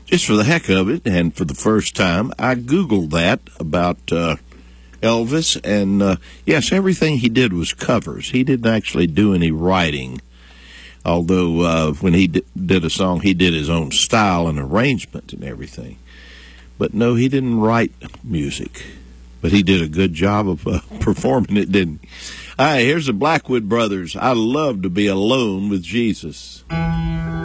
just for the heck of it, and for the first time, I Googled that about Elvis, and yes, everything he did was covers. He didn't actually do any writing, although when he did a song, he did his own style and arrangement and everything. But no, he didn't write music, but he did a good job of performing it, didn't he? All right, here's the Blackwood Brothers. I love to be alone with Jesus.